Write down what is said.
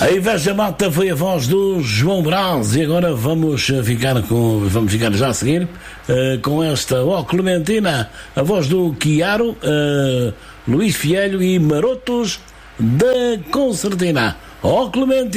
A Inveja Mata foi a voz do João Brás e agora vamos ficar já a seguir com esta Clementina, a voz do Chiaro, Luís Fielho e Marotos da Concertina. Clementina.